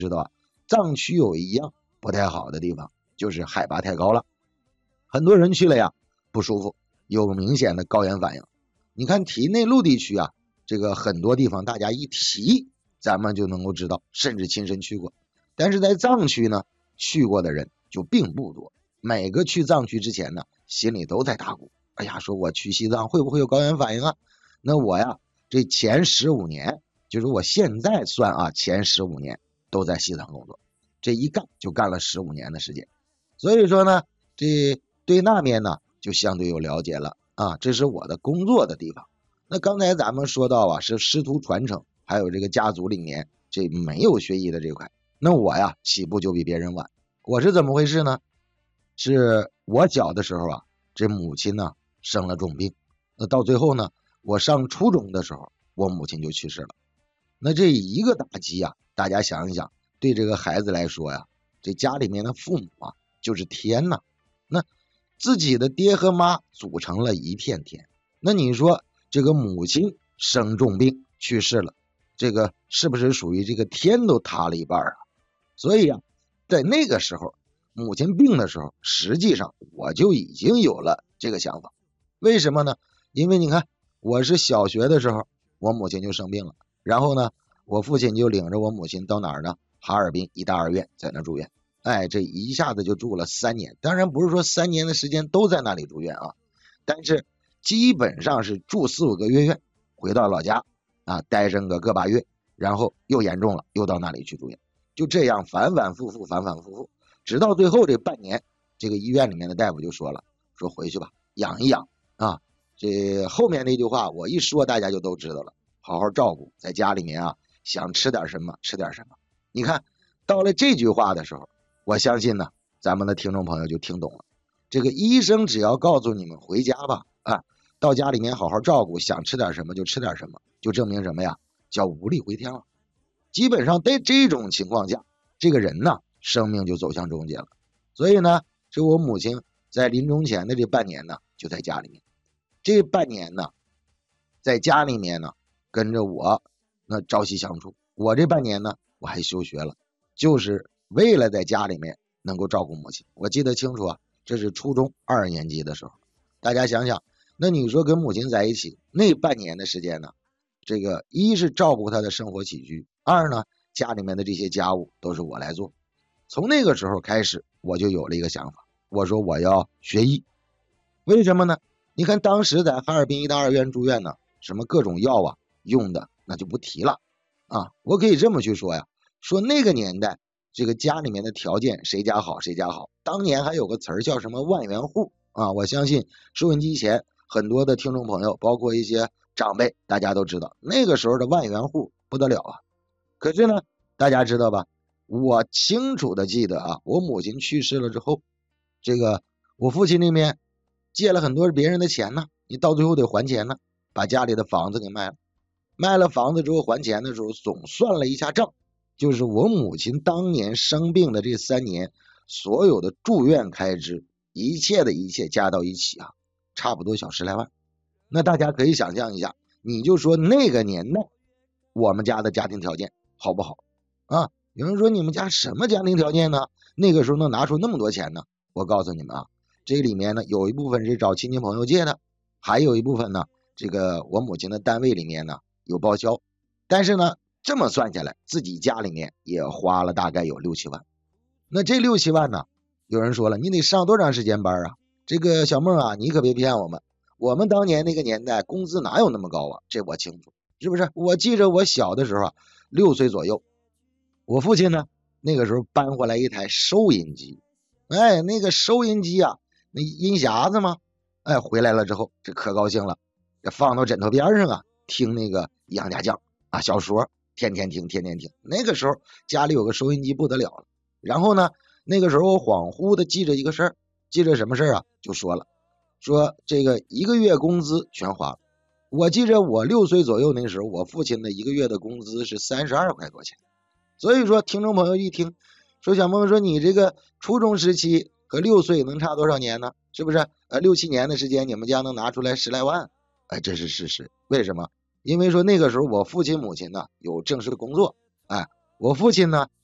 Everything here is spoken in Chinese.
知道啊，藏区有一样不太好的地方，就是海拔太高了，很多人去了呀不舒服，有明显的高原反应。你看提内陆地区啊，这个很多地方大家一提咱们就能够知道，甚至亲身去过。但是在藏区呢，去过的人就并不多，每个去藏区之前呢，心里都在打鼓，哎呀，说我去西藏会不会有高原反应啊？那我呀这前15年，就是我现在算啊，前15年都在西藏工作，这一干就干了15年的时间。所以说呢，这对那边呢就相对有了解了啊，这是我的工作的地方。那刚才咱们说到啊，是师徒传承，还有这个家族里面这没有学医的这块，那我呀起步就比别人晚。我是怎么回事呢？是我小的时候啊，这母亲呢生了重病，那到最后呢，我上初中的时候，我母亲就去世了。那这一个打击啊，大家想一想，对这个孩子来说呀，这家里面的父母啊就是天呐。那自己的爹和妈组成了一片天，那你说这个母亲生重病去世了，这个是不是属于这个天都塌了一半啊？所以啊，在那个时候母亲病的时候，实际上我就已经有了这个想法。为什么呢？因为你看我是小学的时候我母亲就生病了，然后呢我父亲就领着我母亲到哪儿呢？哈尔滨一大二院在那住院。哎，这一下子就住了3年，当然不是说3年的时间都在那里住院啊，但是基本上是住4、5个月院，回到老家啊，待上个把月，然后又严重了，又到那里去住院，就这样反反复复，直到最后这半年，这个医院里面的大夫就说了，说回去吧，养一养啊。这后面那句话我一说大家就都知道了，好好照顾，在家里面啊，想吃点什么吃点什么。你看到了这句话的时候，我相信呢，咱们的听众朋友就听懂了。这个医生只要告诉你们回家吧，啊，到家里面好好照顾，想吃点什么就吃点什么，就证明什么呀？叫无力回天了。基本上在这种情况下，这个人呢，生命就走向终结了。所以呢，这我母亲在临终前的这半年呢，就在家里面。这半年呢，在家里面呢，跟着我那朝夕相处。我这半年呢，我还休学了，就是为了在家里面能够照顾母亲。我记得清楚啊，这是初中2年级的时候。大家想想，那你说跟母亲在一起那半年的时间呢，这个一是照顾她的生活起居，二呢，家里面的这些家务都是我来做。从那个时候开始，我就有了一个想法，我说我要学医。为什么呢？你看当时在哈尔滨一大二院住院呢，什么各种药啊用的那就不提了啊。我可以这么去说呀，说那个年代这个家里面的条件谁家好谁家好，当年还有个词儿叫什么万元户啊。我相信收音机前很多的听众朋友，包括一些长辈，大家都知道那个时候的万元户不得了啊。可是呢，大家知道吧？我清楚的记得啊，我母亲去世了之后，这个我父亲那边借了很多别人的钱呢，你到最后得还钱呢，把家里的房子给卖了。卖了房子之后还钱的时候，总算了一下账，就是我母亲当年生病的这3年，所有的住院开支，一切的一切加到一起啊，差不多小10来万。那大家可以想象一下，你就说那个年代我们家的家庭条件好不好啊？有人说你们家什么家庭条件呢？那个时候能拿出那么多钱呢？我告诉你们啊，这里面呢有一部分是找亲戚朋友借的，还有一部分呢，这个我母亲的单位里面呢有报销。但是呢，这么算下来，自己家里面也花了大概有6、7万。那这6、7万呢，有人说了，你得上多长时间班啊？这个小孟啊，你可别骗我们，我们当年那个年代工资哪有那么高啊？这我清楚，是不是？我记着我小的时候啊，6岁左右，我父亲呢那个时候搬回来一台收音机。哎，那个收音机啊，那音匣子嘛，哎，回来了之后这可高兴了，这放到枕头边上啊，听那个杨家将啊小说，天天听。那个时候家里有个收音机不得了了。然后呢，那个时候我恍惚的记着一个事儿，记着什么事儿啊？就说了，说这个1个月工资全花了。我记着我6岁左右那时候，我父亲的1个月的工资是32块多钱。所以说听众朋友一听，说小梦说你这个初中时期和6岁能差多少年呢？是不是？6、7年的时间，你们家能拿出来10来万？哎，这是事实。为什么？因为说那个时候我父亲母亲呢有正式的工作，哎，我父亲呢